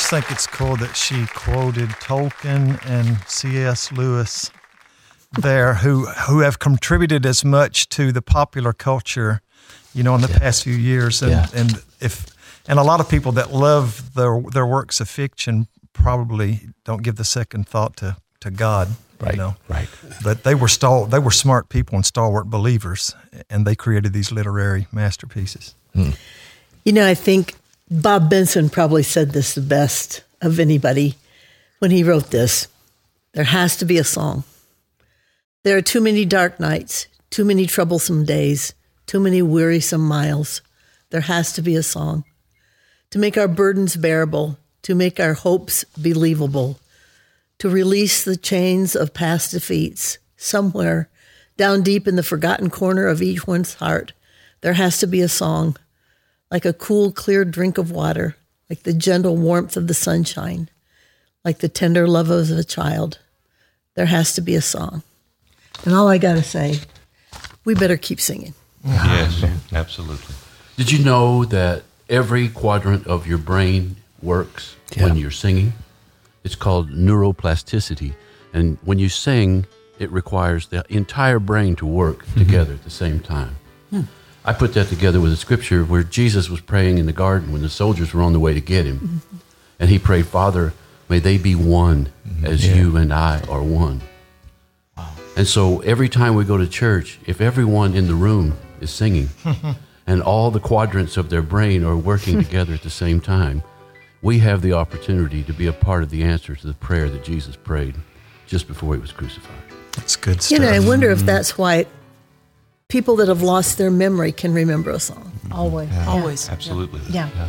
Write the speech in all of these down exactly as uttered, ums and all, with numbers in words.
just think it's cool that she quoted Tolkien and C S. Lewis there, who who have contributed as much to the popular culture, you know, in the yeah. past few years. And, yeah. and if and a lot of people that love their their works of fiction probably don't give the second thought to, to God. Right, you know? right. But they were stal- they were smart people and stalwart believers, and they created these literary masterpieces. Hmm. You know, I think Bob Benson probably said this the best of anybody when he wrote this. There has to be a song. There are too many dark nights, too many troublesome days, too many wearisome miles. There has to be a song to make our burdens bearable, to make our hopes believable, to release the chains of past defeats. Somewhere down deep in the forgotten corner of each one's heart, there has to be a song, like a cool, clear drink of water, like the gentle warmth of the sunshine, like the tender love of a child. There has to be a song. And all I got to say, we better keep singing. Yes, absolutely. Did you know that every quadrant of your brain works Yeah. when you're singing? It's called neuroplasticity. And when you sing, it requires the entire brain to work mm-hmm. together at the same time. Hmm. I put that together with a scripture where Jesus was praying in the garden when the soldiers were on the way to get him. Mm-hmm. And he prayed, Father, may they be one mm-hmm. as yeah. you and I are one. Wow. And so every time we go to church, if everyone in the room is singing and all the quadrants of their brain are working together at the same time, we have the opportunity to be a part of the answer to the prayer that Jesus prayed just before he was crucified. That's good stuff. You know, I wonder if that's why people that have lost their memory can remember a song. Always. Yeah. Always. Absolutely. Yeah. yeah.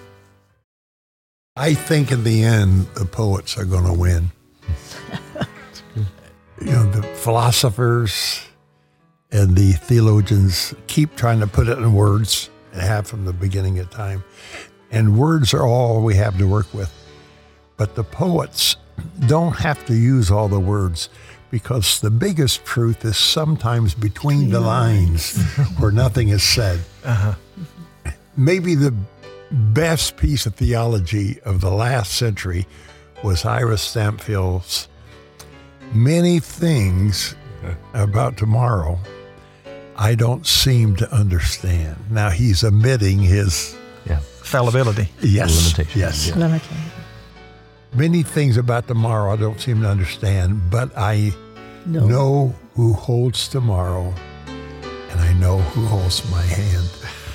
I think in the end, the poets are going to win. You know, the philosophers and the theologians keep trying to put it in words and have from the beginning of time. And words are all we have to work with. But the poets don't have to use all the words, because the biggest truth is sometimes between the lines where nothing is said. Uh-huh. Maybe the best piece of theology of the last century was Ira Stampfield's "Many things about tomorrow I don't seem to understand." Now he's omitting his Yeah. fallibility. yes, Limitation. yes. Yeah. Limitation. Many things about tomorrow I don't seem to understand, but I No. know who holds tomorrow, and I know who holds my hand.